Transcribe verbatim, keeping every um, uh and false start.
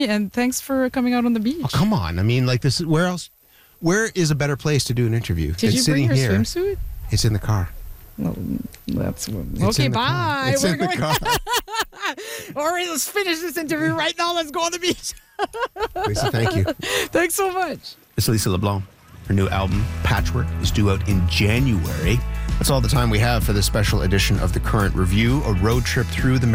And thanks for coming out on the beach. Oh, come on. I mean, like, this is where else? Where is a better place to do an interview? Did than you sitting bring your here? swimsuit? It's in the car. Well, that's It's okay. in the car. Bye. It's We're in the going. car. All right, let's finish this interview right now. Let's go on the beach. Lisa, thank you. Thanks so much. It's Lisa LeBlanc. Her new album, Patchwork, is due out in January. That's all the time we have for this special edition of The Current Review, a road trip through the